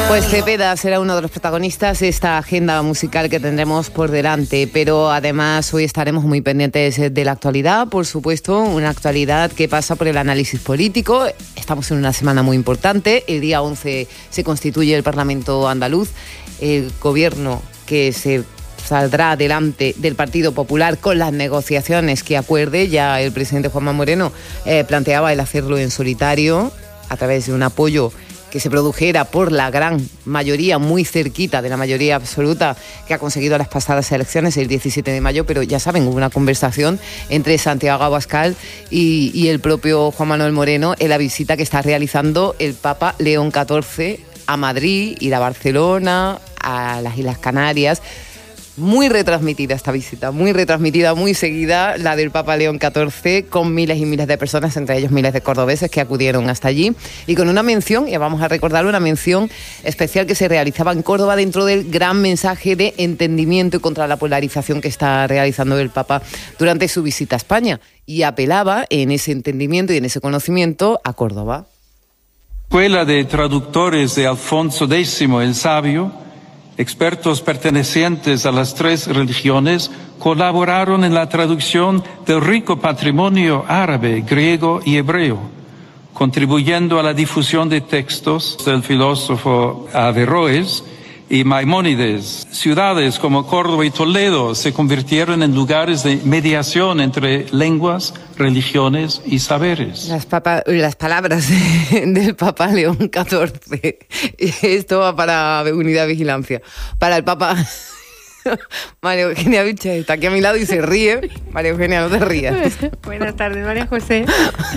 Pues Cepeda será uno de los protagonistas de esta agenda musical que tendremos por delante, pero además hoy estaremos muy pendientes de la actualidad, por supuesto, una actualidad que pasa por el análisis político. Estamos en una semana muy importante, el día 11 se constituye el Parlamento andaluz, el gobierno que se saldrá adelante del Partido Popular con las negociaciones que acuerde. Ya el presidente Juanma Moreno planteaba el hacerlo en solitario a través de un apoyo que se produjera por la gran mayoría, muy cerquita de la mayoría absoluta que ha conseguido las pasadas elecciones el 17 de mayo, pero ya saben, hubo una conversación entre Santiago Abascal y el propio Juan Manuel Moreno en la visita que está realizando el Papa León XIV a Madrid, ir a Barcelona, a las Islas Canarias. Muy retransmitida esta visita, muy retransmitida, muy seguida, la del Papa León XIV, con miles y miles de personas, entre ellos miles de cordobeses que acudieron hasta allí, y con una mención, y vamos a recordar una mención especial que se realizaba en Córdoba dentro del gran mensaje de entendimiento y contra la polarización que está realizando el Papa durante su visita a España, y apelaba en ese entendimiento y en ese conocimiento a Córdoba. Escuela de traductores de Alfonso X el Sabio, expertos pertenecientes a las tres religiones, colaboraron en la traducción del rico patrimonio árabe, griego y hebreo, contribuyendo a la difusión de textos del filósofo Averroes y Maimónides. Ciudades como Córdoba y Toledo se convirtieron en lugares de mediación entre lenguas, religiones y saberes. Las palabras del Papa León XIV. Esto va para Unidad de Vigilancia. Para el Papa María Eugenia Vilches está aquí a mi lado y se ríe. María Eugenia, no te rías. Buenas tardes, María José.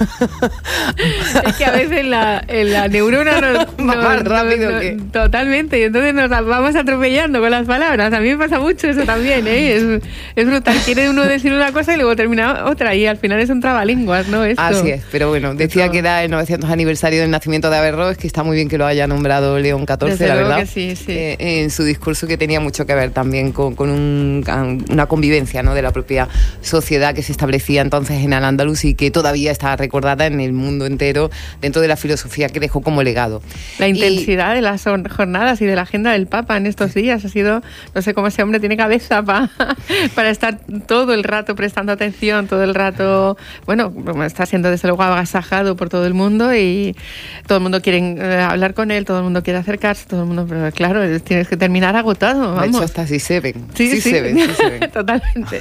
Es que a veces la neurona nos más rápido que... Totalmente, y entonces nos vamos atropellando con las palabras. A mí me pasa mucho eso también, ¿eh? Es brutal. Quiere uno decir una cosa y luego termina otra, y al final es un trabalenguas, ¿no? Esto. Así es, pero bueno, decía que era el 900 aniversario del nacimiento de Averroes, que está muy bien que lo haya nombrado León XIV, desde la luego verdad. que sí. En su discurso, que tenía mucho que ver también con una convivencia, ¿no?, de la propia sociedad que se establecía entonces en Al-Ándalus y que todavía está recordada en el mundo entero dentro de la filosofía que dejó como legado. La intensidad de las jornadas y de la agenda del Papa en estos días ha sido, no sé cómo ese hombre tiene cabeza para estar todo el rato prestando atención, todo el rato, bueno, está siendo desde luego agasajado por todo el mundo y todo el mundo quiere hablar con él, todo el mundo quiere acercarse, todo el mundo, pero claro, tienes que terminar agotado, vamos. De hecho, hasta así se ven. Sí. Se ven. Totalmente.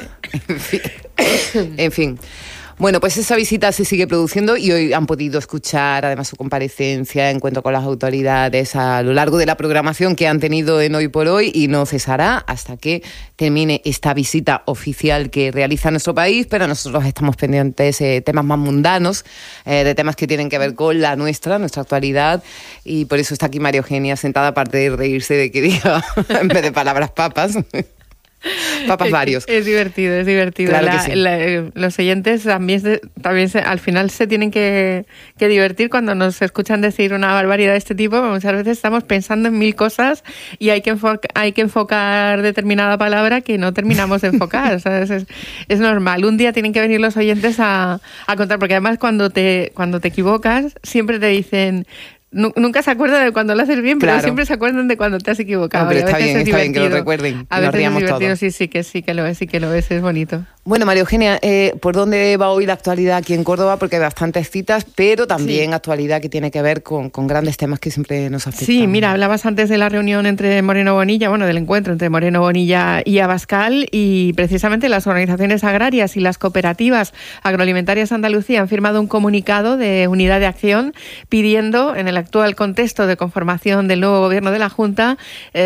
En fin. Bueno, pues esa visita se sigue produciendo y hoy han podido escuchar además su comparecencia, encuentro con las autoridades a lo largo de la programación que han tenido en Hoy por Hoy, y no cesará hasta que termine esta visita oficial que realiza nuestro país, pero nosotros estamos pendientes de temas más mundanos, de temas que tienen que ver con nuestra actualidad, y por eso está aquí María Eugenia sentada, aparte de reírse de que diga en vez de palabras papas. Papas varios. Es divertido. Claro que sí. Los oyentes también al final se tienen que divertir cuando nos escuchan decir una barbaridad de este tipo. Muchas veces estamos pensando en mil cosas y hay que enfocar determinada palabra que no terminamos de enfocar. O sea, es normal. Un día tienen que venir los oyentes a contar, porque además cuando te equivocas siempre te dicen... Nunca se acuerdan de cuando lo haces bien, pero siempre se acuerdan de cuando te has equivocado. No, pero está bien que lo recuerden. A veces es divertido, sí que lo es, es bonito. Bueno, María Eugenia, ¿por dónde va hoy la actualidad aquí en Córdoba? Porque hay bastantes citas, pero también actualidad que tiene que ver con grandes temas que siempre nos afectan. Sí, mira, hablabas antes de la reunión entre Moreno Bonilla, del encuentro entre Moreno Bonilla y Abascal, y precisamente las organizaciones agrarias y las cooperativas agroalimentarias de Andalucía han firmado un comunicado de unidad de acción pidiendo, en el actual contexto de conformación del nuevo gobierno de la Junta,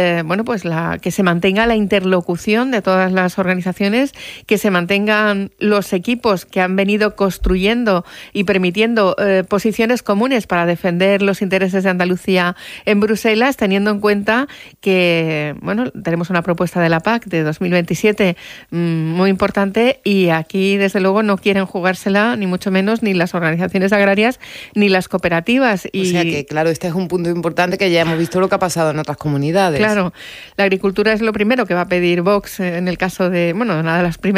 que se mantenga la interlocución de todas las organizaciones, que se mantengan los equipos que han venido construyendo y permitiendo posiciones comunes para defender los intereses de Andalucía en Bruselas, teniendo en cuenta que, tenemos una propuesta de la PAC de 2027 muy importante, y aquí, desde luego, no quieren jugársela, ni mucho menos, ni las organizaciones agrarias ni las cooperativas. O sea que, claro, este es un punto importante, que ya hemos visto lo que ha pasado en otras comunidades. Claro, la agricultura es lo primero que va a pedir Vox en el caso de, una de las primeras cosas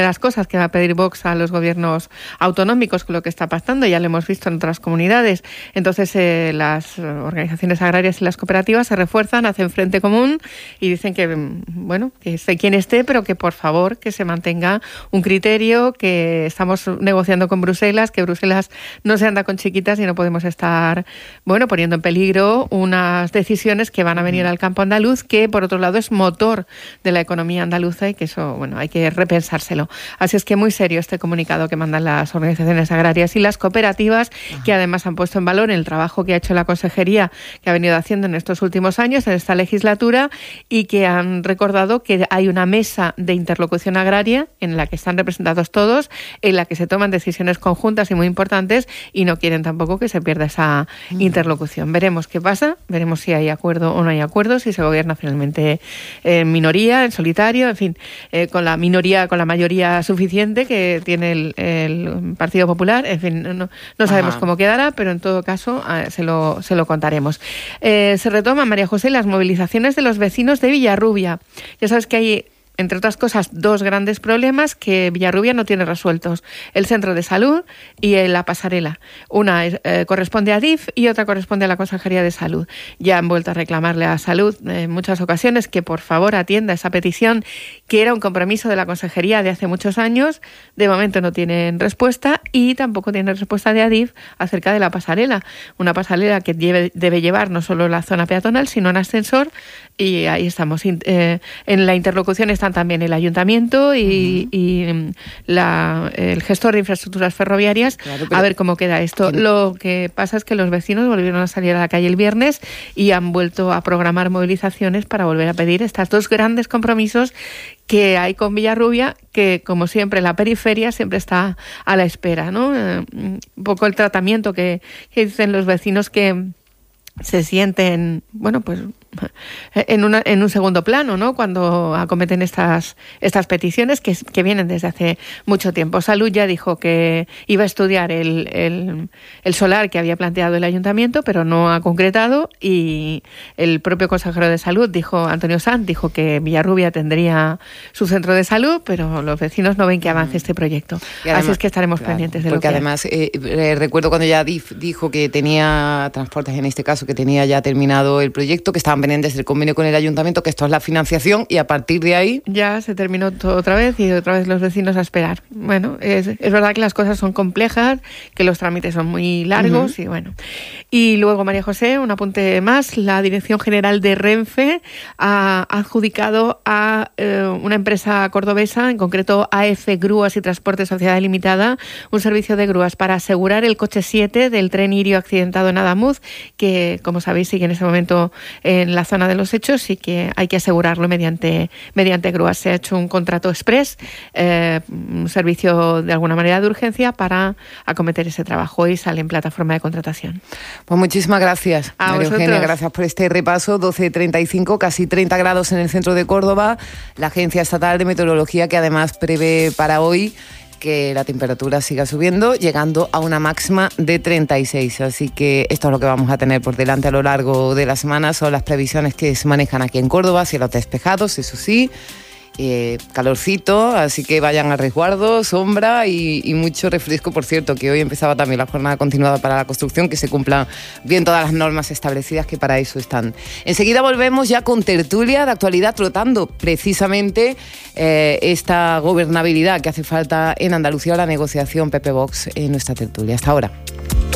cosas que va a pedir Vox a los gobiernos autonómicos con lo que está pasando, ya lo hemos visto en otras comunidades. Entonces las organizaciones agrarias y las cooperativas se refuerzan, hacen frente común y dicen que, bueno, que esté quien esté, pero que por favor que se mantenga un criterio, que estamos negociando con Bruselas, que Bruselas no se anda con chiquitas y no podemos estar, bueno, poniendo en peligro unas decisiones que van a venir al campo andaluz, que por otro lado es motor de la economía andaluza y que eso, bueno, hay que repensárselo. Así es que muy serio este comunicado que mandan las organizaciones agrarias y las cooperativas, que además han puesto en valor el trabajo que ha hecho la Consejería, que ha venido haciendo en estos últimos años, en esta legislatura, y que han recordado que hay una mesa de interlocución agraria en la que están representados todos, en la que se toman decisiones conjuntas y muy importantes, y no quieren tampoco que se pierda esa interlocución. Veremos qué pasa, veremos si hay acuerdo o no hay acuerdo, si se gobierna finalmente en minoría, en solitario, en fin, con la minoría, con la mayoría suficiente que tiene el Partido Popular. En fin, no sabemos cómo quedará, pero en todo caso se lo contaremos. Se retoman, María José, las movilizaciones de los vecinos de Villarrubia. Ya sabes que hay, entre otras cosas, dos grandes problemas que Villarrubia no tiene resueltos: el centro de salud y la pasarela. Una corresponde a DIF y otra corresponde a la Consejería de Salud. Ya han vuelto a reclamarle a Salud en muchas ocasiones que por favor atienda esa petición, que era un compromiso de la Consejería de hace muchos años. De momento no tienen respuesta, y tampoco tienen respuesta de ADIF acerca de la pasarela. Una pasarela que debe llevar no solo la zona peatonal, sino en ascensor, y ahí estamos. En la interlocución están también el Ayuntamiento y el gestor de infraestructuras ferroviarias. Claro, a ver cómo queda esto. Lo que pasa es que los vecinos volvieron a salir a la calle el viernes y han vuelto a programar movilizaciones para volver a pedir estos dos grandes compromisos que hay con Villarrubia, que como siempre la periferia siempre está a la espera, ¿no? Un poco el tratamiento que dicen los vecinos, que se sienten, bueno, pues en un segundo plano, ¿no?, cuando acometen estas peticiones que vienen desde hace mucho tiempo. Salud ya dijo que iba a estudiar el solar que había planteado el Ayuntamiento, pero no ha concretado, y el propio consejero de Salud, Antonio Sanz, dijo que Villarrubia tendría su centro de salud, pero los vecinos no ven que avance este proyecto. Además, así es que estaremos pendientes de lo que porque además recuerdo cuando ya DIF dijo que tenía Transportes, en este caso, que tenía ya terminado el proyecto, que estaban pendientes del convenio con el Ayuntamiento, que esto es la financiación, y a partir de ahí ya se terminó todo otra vez, y otra vez los vecinos a esperar. Bueno, es verdad que las cosas son complejas, que los trámites son muy largos, y bueno. Y luego, María José, un apunte más: la Dirección General de Renfe ha adjudicado a una empresa cordobesa, en concreto AF Grúas y Transporte Sociedad Limitada, un servicio de grúas para asegurar el coche 7 del tren Irio accidentado en Adamuz, que, como sabéis, sigue en ese momento en la zona de los hechos, y que hay que asegurarlo mediante grúas. Se ha hecho un contrato express, un servicio de alguna manera de urgencia para acometer ese trabajo, y sale en plataforma de contratación. Pues muchísimas gracias, María Eugenia, gracias por este repaso. 12:35, casi 30 grados en el centro de Córdoba. La Agencia Estatal de Meteorología, que además prevé para hoy que la temperatura siga subiendo, llegando a una máxima de 36. Así que esto es lo que vamos a tener por delante a lo largo de la semana. Son las previsiones que se manejan aquí en Córdoba: cielos despejados, eso sí, calorcito, así que vayan a resguardo, sombra y mucho refresco. Por cierto, que hoy empezaba también la jornada continuada para la construcción, que se cumplan bien todas las normas establecidas, que para eso están. Enseguida volvemos ya con tertulia de actualidad, tratando precisamente esta gobernabilidad que hace falta en Andalucía, la negociación PP-Vox en nuestra tertulia. Hasta ahora.